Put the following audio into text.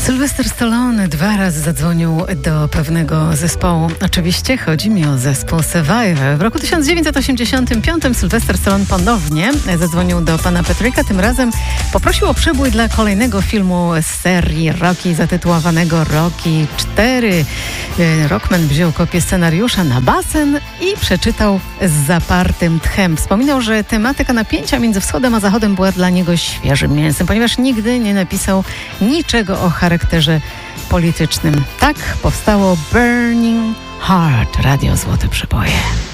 Sylwester Stallone 2 razy zadzwonił do pewnego zespołu. Oczywiście chodzi mi o zespół Survivor. W roku 1985 Sylwester Stallone ponownie zadzwonił do pana Patricka. Tym razem poprosił o przebój dla kolejnego filmu z serii Rocky zatytułowanego Rocky 4. Rockman wziął kopię scenariusza na basen i przeczytał z zapartym tchem. Wspominał, że tematyka napięcia między wschodem a zachodem była dla niego świeżym mięsem, ponieważ nigdy nie napisał niczego o charakterze politycznym. Tak powstało Burning Heart, Radio Złote Przeboje.